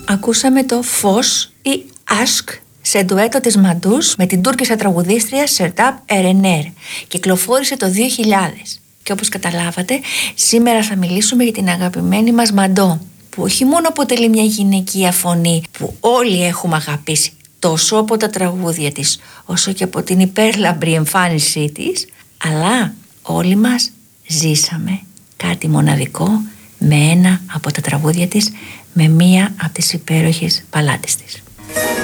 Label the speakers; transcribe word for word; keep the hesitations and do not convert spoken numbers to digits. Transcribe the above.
Speaker 1: Ακούσαμε το Φως ή Ασκ σε ντουέτο της Μαντούς με την Τούρκισσα τραγουδίστρια Σερτάπ Ερενέρ. Κυκλοφόρησε το δύο χιλιάδες. Και όπως καταλάβατε, σήμερα θα μιλήσουμε για την αγαπημένη μας Μαντό, που όχι μόνο αποτελεί μια γυναικεία φωνή που όλοι έχουμε αγαπήσει τόσο από τα τραγούδια της όσο και από την υπέρλαμπρη εμφάνισή της, αλλά όλοι μας ζήσαμε κάτι μοναδικό με ένα από τα τραγούδια της, με μία από τις υπέροχες μπαλάντες της.